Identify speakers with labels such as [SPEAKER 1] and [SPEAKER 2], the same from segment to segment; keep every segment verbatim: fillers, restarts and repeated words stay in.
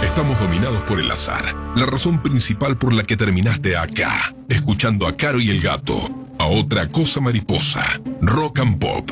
[SPEAKER 1] Estamos dominados por el azar, la razón principal por la que terminaste acá, escuchando a Caro y el Gato, a Otra Cosa Mariposa, Rock and Pop.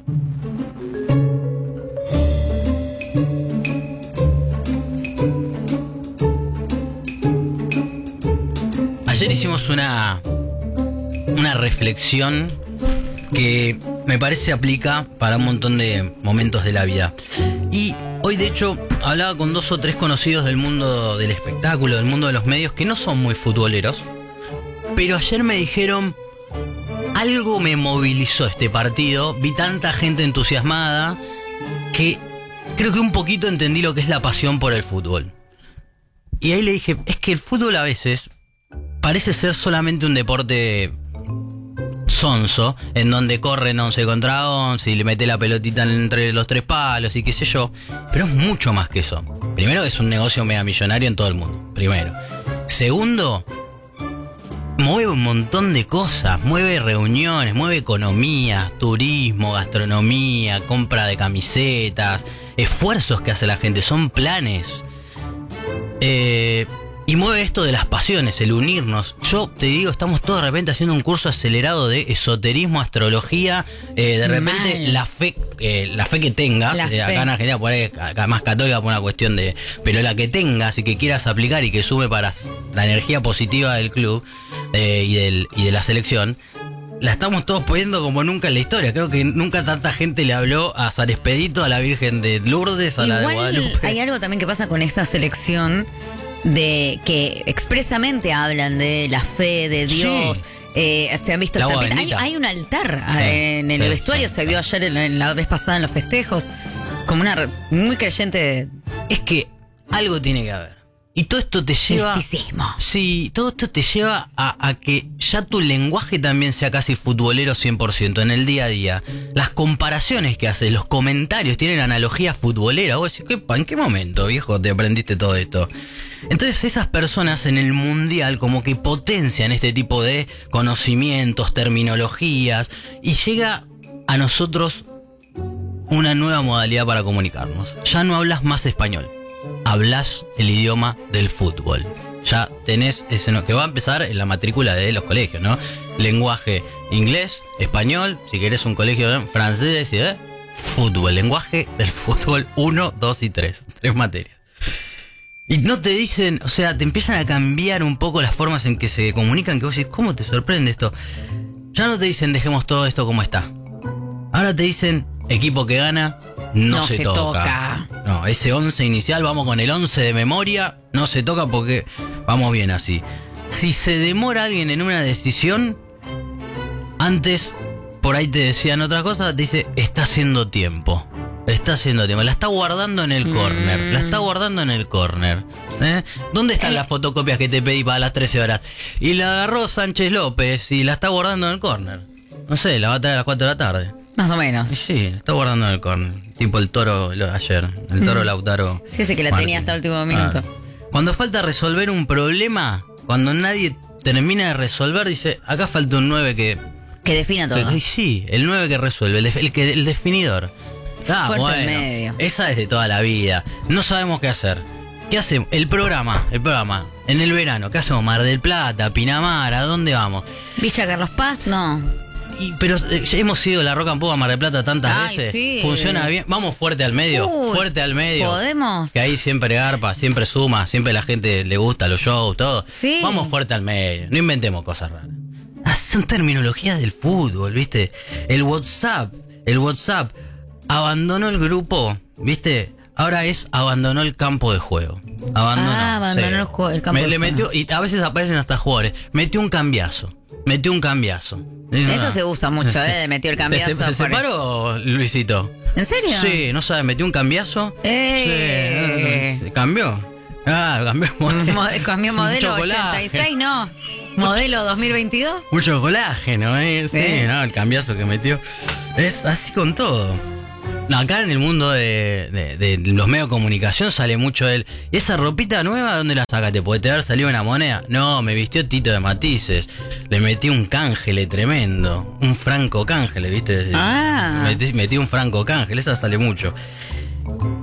[SPEAKER 2] Ayer hicimos una, una reflexión que me parece aplica para un montón de momentos de la vida. Y hoy, de hecho, hablaba con dos o tres conocidos del mundo del espectáculo, del mundo de los medios, que no son muy futboleros. Pero ayer me dijeron, algo me movilizó este partido. Vi tanta gente entusiasmada que creo que un poquito entendí lo que es la pasión por el fútbol. Y ahí le dije, es que el fútbol a veces parece ser solamente un deporte sonso, en donde corren once contra once y le mete la pelotita entre los tres palos y qué sé yo, pero es mucho más que eso. Primero, es un negocio mega millonario en todo el mundo, primero. Segundo, mueve un montón de cosas, mueve reuniones, mueve economía, turismo, gastronomía, compra de camisetas, esfuerzos que hace la gente, son planes. Eh... Y mueve esto de las pasiones, el unirnos. Yo te digo, estamos todos de repente haciendo un curso acelerado de esoterismo, astrología, eh, de repente Mal. la fe eh, la fe que tengas, eh, acá en Argentina por ahí, acá más católica por una cuestión de... Pero la que tengas y que quieras aplicar y que sube para la energía positiva del club eh, y, del, y de la selección, la estamos todos poniendo como nunca en la historia. Creo que nunca tanta gente le habló a San Expedito, a la Virgen de Lourdes, a Igual la de Guadalupe.
[SPEAKER 3] Hay algo también que pasa con esta selección, de que expresamente hablan de la fe de Dios. Sí. Eh, se han visto esta, hay, hay un altar sí, en el sí, vestuario, sí, se vio ayer en, en la vez pasada en los festejos, como una muy creyente.
[SPEAKER 2] Es que algo tiene que haber. Y todo esto te lleva...
[SPEAKER 3] Misticismo.
[SPEAKER 2] Sí, todo esto te lleva a, a que ya tu lenguaje también sea casi futbolero cien por ciento en el día a día. Las comparaciones que haces, los comentarios tienen analogía futbolera. Vos decís, ¿en qué momento, viejo, te aprendiste todo esto? Entonces esas personas en el mundial como que potencian este tipo de conocimientos, terminologías, y llega a nosotros una nueva modalidad para comunicarnos. Ya no hablas más español. Hablas el idioma del fútbol. Ya tenés ese que va a empezar en la matrícula de los colegios, ¿no? Lenguaje inglés, español, si querés un colegio, ¿no? Francés, ¿eh? Fútbol, lenguaje del fútbol uno, dos y tres. Tres materias. Y no te dicen, o sea, te empiezan a cambiar un poco las formas en que se comunican, que vos decís, ¿cómo te sorprende esto? Ya no te dicen, dejemos todo esto como está. Ahora te dicen, equipo que gana, no, no se, se toca. toca. No, ese once inicial, vamos con el once de memoria, no se toca porque vamos bien así. Si se demora alguien en una decisión, antes por ahí te decían otra cosa, te dice, está haciendo tiempo. Está haciendo tiempo, la está guardando en el córner, mm. la está guardando en el córner. ¿Eh? ¿Dónde están eh. las fotocopias que te pedí para las trece horas? Y la agarró Sánchez López y la está guardando en el córner. No sé, la va a traer a las cuatro de la tarde.
[SPEAKER 3] Más o menos.
[SPEAKER 2] Sí, la está guardando en el córner. Tipo el toro lo, ayer, el toro mm. Lautaro.
[SPEAKER 3] Sí, sí, que la Martín. tenía hasta el último minuto.
[SPEAKER 2] Ah. Cuando falta resolver un problema, cuando nadie termina de resolver, dice, acá falta un nueve que...
[SPEAKER 3] Que defina todo.
[SPEAKER 2] Que, sí, el nueve que resuelve, el, el, que, el definidor. Ah,
[SPEAKER 3] Fuerte
[SPEAKER 2] bueno,
[SPEAKER 3] medio.
[SPEAKER 2] Esa es de toda la vida. No sabemos qué hacer. ¿Qué hacemos? El programa, el programa. En el verano, ¿qué hacemos? Mar del Plata, Pinamar, ¿a dónde vamos?
[SPEAKER 3] Villa Carlos Paz, no.
[SPEAKER 2] Y, pero eh, hemos ido la Rock and Pop a Mar del Plata tantas
[SPEAKER 3] Ay,
[SPEAKER 2] veces.
[SPEAKER 3] Sí.
[SPEAKER 2] Funciona bien. Vamos fuerte al medio.
[SPEAKER 3] Uy,
[SPEAKER 2] fuerte al medio.
[SPEAKER 3] ¿Podemos?
[SPEAKER 2] Que ahí siempre garpa, siempre suma, siempre la gente le gusta los shows, todo.
[SPEAKER 3] Sí.
[SPEAKER 2] Vamos fuerte al medio. No inventemos cosas raras. Ah, son terminologías del fútbol, ¿viste? El WhatsApp, el WhatsApp abandonó el grupo, ¿viste? Ahora es abandonó el campo de juego. Abandonó,
[SPEAKER 3] ah, abandonó
[SPEAKER 2] sí.
[SPEAKER 3] el, juego, el campo
[SPEAKER 2] Me,
[SPEAKER 3] de
[SPEAKER 2] le
[SPEAKER 3] juego.
[SPEAKER 2] metió, y a veces aparecen hasta jugadores. Metió un cambiazo. Metió un cambiazo.
[SPEAKER 3] Eso se usa mucho, ¿eh? De metió el cambiazo.
[SPEAKER 2] ¿Se, se separó, Luisito?
[SPEAKER 3] ¿En serio?
[SPEAKER 2] Sí, no sabes, metió un cambiazo.
[SPEAKER 3] Eh.
[SPEAKER 2] Sí, cambió. Ah, cambió modelo.
[SPEAKER 3] Cambió modelo ochenta y seis, no. Modelo dos mil veintidós.
[SPEAKER 2] Mucho colágeno, ¿eh? Sí, ¿Eh? No, el cambiazo que metió. Es así con todo. No, acá en el mundo de, de, de los medios de comunicación sale mucho él. ¿Y esa ropita nueva dónde la sacaste? ¿Puede te haber salido una moneda? No, me vistió Tito de Matices. Le metí un cángele tremendo. Un franco cángele, ¿viste?
[SPEAKER 3] Ah.
[SPEAKER 2] Metí, metí un franco cángele, esa sale mucho.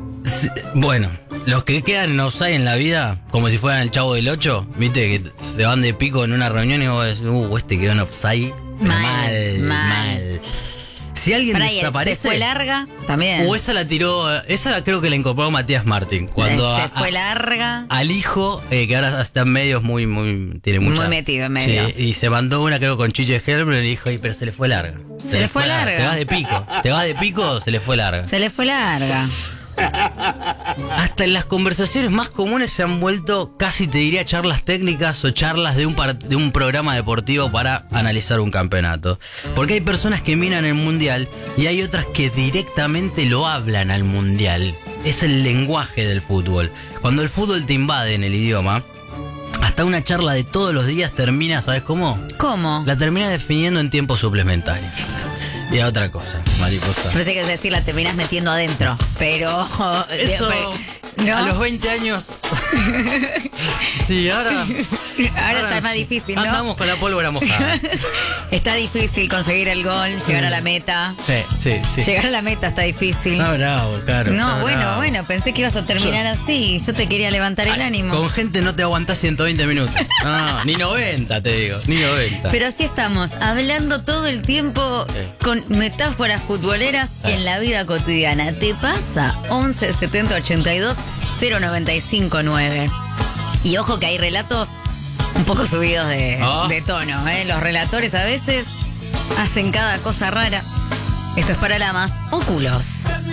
[SPEAKER 2] Bueno, los que quedan en offside en la vida, como si fueran el Chavo del Ocho, viste, que se van de pico en una reunión y vos decís, uh, este quedó en offside.
[SPEAKER 3] Mal,
[SPEAKER 2] mal, mal. mal. Si alguien
[SPEAKER 3] Brian,
[SPEAKER 2] desaparece.
[SPEAKER 3] se fue larga, también.
[SPEAKER 2] O esa la tiró, esa la creo que la incorporó Matías Martín. Cuando
[SPEAKER 3] se
[SPEAKER 2] a,
[SPEAKER 3] fue larga.
[SPEAKER 2] Al hijo, eh, que ahora está en medios muy, muy. Tiene mucha,
[SPEAKER 3] muy metido en medios.
[SPEAKER 2] Sí, y se mandó una, creo, con Chiche Helmer y le dijo, pero se le fue larga.
[SPEAKER 3] Se, se le fue, fue larga. larga.
[SPEAKER 2] Te vas de pico. Te vas de pico, se le fue larga.
[SPEAKER 3] Se le fue larga.
[SPEAKER 2] Hasta en las conversaciones más comunes se han vuelto, casi te diría, charlas técnicas o charlas de un, par- de un programa deportivo para analizar un campeonato. Porque hay personas que miran el mundial y hay otras que directamente lo hablan al mundial. Es el lenguaje del fútbol. Cuando el fútbol te invade en el idioma, hasta una charla de todos los días termina, ¿sabes cómo?
[SPEAKER 3] ¿Cómo?
[SPEAKER 2] La termina definiendo en tiempo suplementario. Y a otra cosa, mariposa.
[SPEAKER 3] Yo pensé que ibas a decir la terminás metiendo adentro, pero...
[SPEAKER 2] Eso,
[SPEAKER 3] ¿no?
[SPEAKER 2] A los veinte años... Sí, ahora...
[SPEAKER 3] Ahora, ahora ya es más difícil, ¿no?
[SPEAKER 2] Andamos con la pólvora mojada.
[SPEAKER 3] Está difícil conseguir el gol, llegar a la meta.
[SPEAKER 2] Sí, sí, sí.
[SPEAKER 3] Llegar a la meta está difícil.
[SPEAKER 2] No, bravo, claro.
[SPEAKER 3] No,
[SPEAKER 2] no,
[SPEAKER 3] bueno,
[SPEAKER 2] bravo.
[SPEAKER 3] bueno, pensé que ibas a terminar yo, así. Yo te quería levantar el
[SPEAKER 2] ay,
[SPEAKER 3] ánimo.
[SPEAKER 2] Con gente no te aguantás ciento veinte minutos. No, ni noventa, te digo, ni noventa.
[SPEAKER 3] Pero así estamos, hablando todo el tiempo sí. con metáforas futboleras sí. en la vida cotidiana. ¿Te pasa? once setenta ochenta y dos cero noventa y cinco nueve. Y ojo que hay relatos un poco subidos de, oh. de tono, ¿eh? Los relatores a veces hacen cada cosa rara. Esto es para Lamas Óculos.